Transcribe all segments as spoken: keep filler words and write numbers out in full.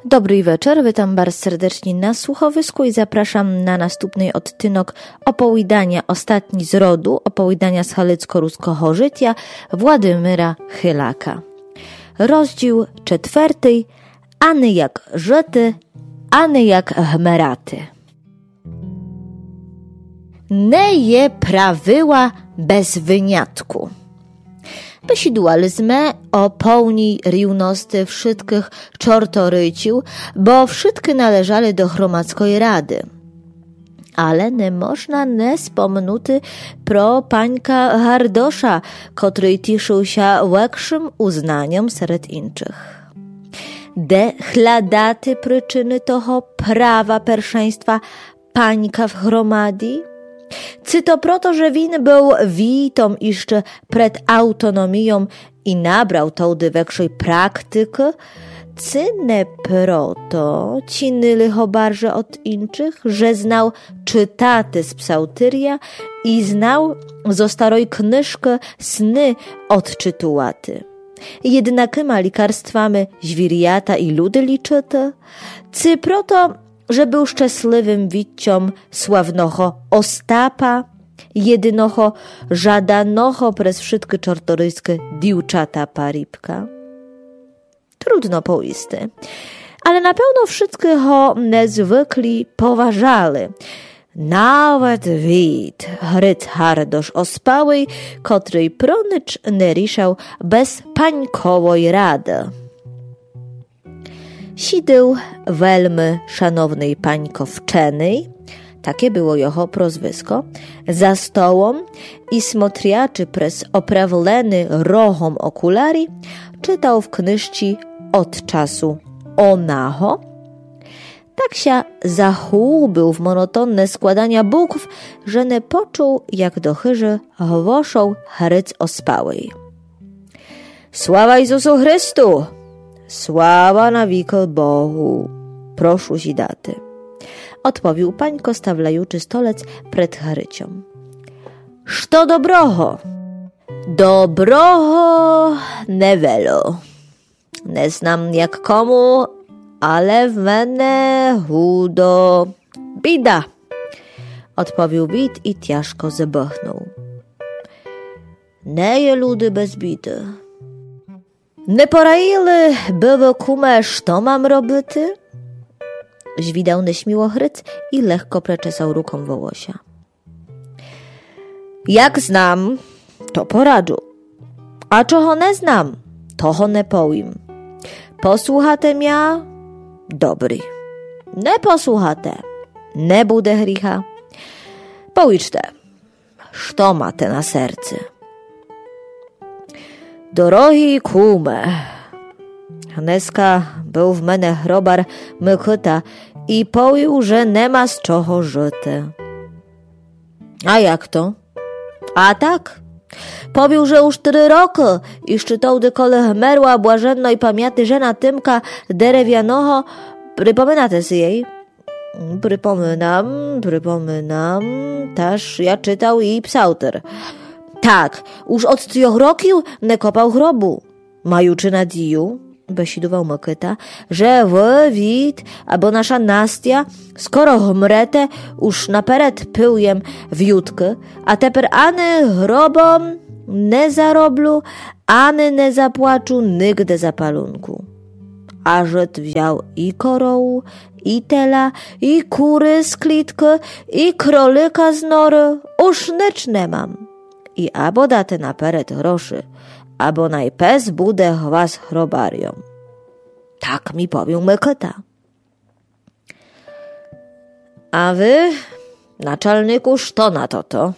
Dobry wieczór, witam bardzo serdecznie na słuchowisku i zapraszam na następny odtynok opowiadania Ostatni z rodu, opowiadania z halicko-ruskiego życia Władimira Chylaka. Rozdział czwarty, Any jak żyty, any jak chmeraty. Ne je prawyła bez wyniatku. Besidłalizmy o pełni równości wszystkich czortorycił, bo wszystkie należały do Hromadzkiej Rady. Ale nie można nie wspomnuty pro pańka Hardosza, który cieszył się większym uznaniem wśród innych. De chladaty przyczyny toho prawa pierwszeństwa pańka w Hromadi? Czy to proto, że win był witą jeszcze przed autonomią i nabrał tałdy większej praktyki? Czy nie proto cinyli ho barże od innych, że znał czytaty z psałtyria i znał zo staroj knyżki sny odczytułaty? Jednakima likarstwami zwierjata i ludy liczyty? Czy proto, że był szczęśliwym wicciom sławnocho Ostapa, jedynocho żadanocho przez wszystkie czortoryskie diwczata paripka? Trudno poisty, ale na pewno wszystkie ho niezwykli poważali. Nawet wid Hryc Hardosz Ospałej, której pronycz nie ryszał bez pańkowej rady. Sidył welmy szanownej pańko wczenej, takie było jeho prozwysko, za stołom i smotriaczy przez oprawleny rohom okulari czytał w knyżci od czasu onaho. Tak się zachubił w monotonne składania bukw, że nie poczuł, jak do chyży głoszą Hryc Ospałej. Sława Jezusu Chrystu! Sława na wieko Bogu! Proszę zidaty. Odpowiedział pańko, stawlajuczy stolec przed Hrycią. Szto dobroho? Dobroho nevelo. Nie znam jak komu, ale w mnie chudo. Bida! Odpowiedział bid i ciężko zebochnął. Nie je ludy bez bidy. Nie poraili było kume, co mam robyty? Zwidał nieśmiło Hryc i lekko przeczesał ruką wołosia. Jak znam, to poradzu. A czego nie znam, toho nie powiem. Posłuchate mia? Dobry. Nie posłuchate, nie bude hricha. Powiczte, co máte na sercu? Dorohi kume, dneska był w mnie chrobar Mykyta i powił, że nie ma z czego żyty. A jak to? A tak? Powił, że już cztery roki i szczytał dykole merła błażennej pamięty żena Tymka Derewianoho. Przypominacie si jej? Przypominam, przypominam, też ja czytał i psałter. Tak, już od trzech roków nie kopał grobu. Majuczy nadzieję, besidował Mykyta, że wy, wid, albo nasza Nastia, skoro umrete, już napered pyłjem wiutki, a teper ani grobom nie zaroblu, ani nie zapłaczu nigdy za palunku. A Żyd wziął i korołu, i tela, i kury z klitki, i krolika z nory, już nic nie mam. I abo date napered groszy, abo najpes bude was chrobarią. Tak mi powił Mykyta. A wy, naczelniku, co na to to?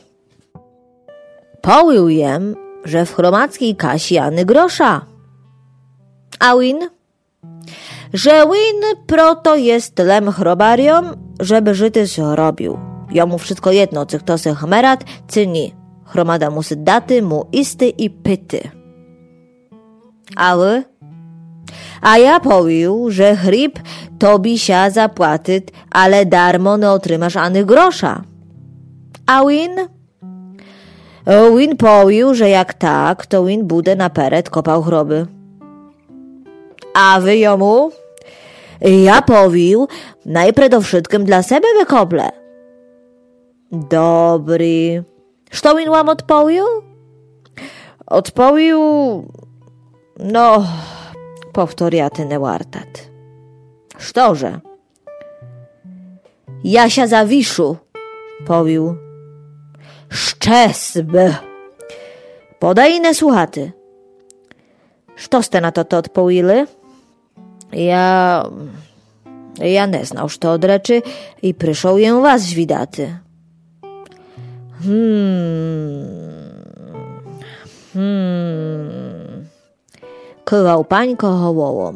Powił jem, że w hromadzkiej kasi ani grosza. A win? Że win proto jest lem chrobarią, żeby żyty zrobił. Jomu wszystko jedno, czy kto se chmerat, czy nie. Hromada musy daty mu isty i pyty. A wy? A ja powił, że chrib tobi się zapłatyt, ale darmo nie otrzymasz ani grosza. A win? Win powił, że jak tak, to win bude napered kopał groby. A wy jomu? Ja powił, najpierw do wszystkim dla siebie wykople. Dobry. Što він вам odpowił? Odpowił, no, powtoriaty nie wartat. Sztoże? Ja się zawiszu, powił. Szczesby. Podaj inne słuchaty. Što ste na to to odpowili? Ja... Ja nie znał, što od reczy i przyszł jem was żwidaty. Hmm... Hmm... Kywał pańko hołołom.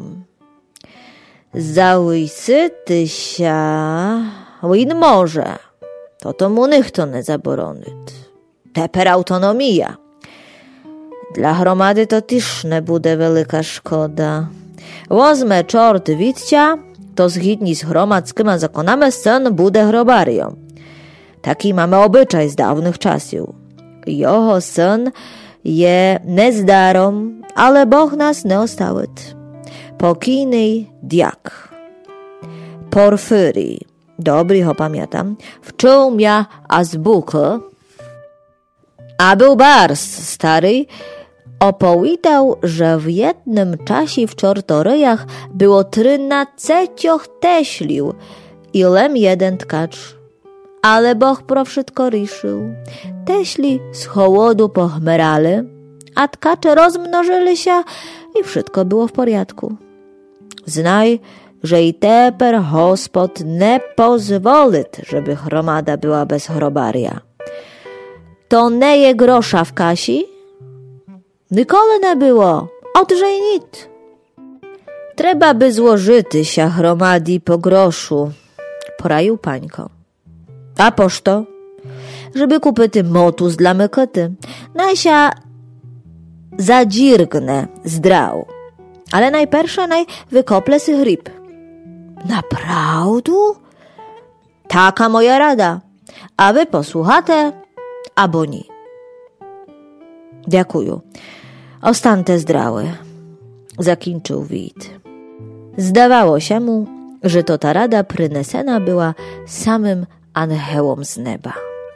Załysy ty się... Win może. To to mu nichto nie zaboronit. Teper autonomia. Dla hromady to też nie bude wielka szkoda. Wozmę czort widcia, to zgodnie z hromadzkimi zakonami syn bude hrobarią. Taki mamy obyczaj z dawnych czasów. Jeho syn je nezdarom, ale Boh nas nie ostałet. Pokійny diak. Porfyry, dobry ho pamiętam, wczył mnie azbukę, a był bars stary, opowiadał, że w jednym czasie w Czortoryjach było trynacecioch teślił, ilem jeden tkacz. Ale Boh pro wszystko riszył. Teśli z hołodu pochmerali, a tkacze rozmnożyli się i wszystko było w porządku. Znaj, że i teper Hospod nie pozwolit, żeby hromada była bez chrobaria. To nie je grosza w kasi? Nikole nie było, odże i nic. Trzeba by złożyty się hromadi po groszu, poradził pańko. A pošto? Żeby kupyty motus dla mykoty, nasia zadzirgnę zdrał. Ale najpierw naj wykople si hryb. Naprawdę? Taka moja rada. A wy posłuchate, albo nie. Dziękuję. Ostante zdrały. Zakończył Wit. Zdawało się mu, że to ta rada przynesena była samym aniołom z nieba.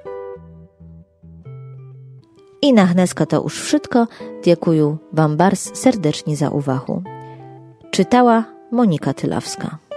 I na dneska to już wszystko. Dziękuję wam bardzo serdecznie za uwagę. Czytała Monika Tylawska.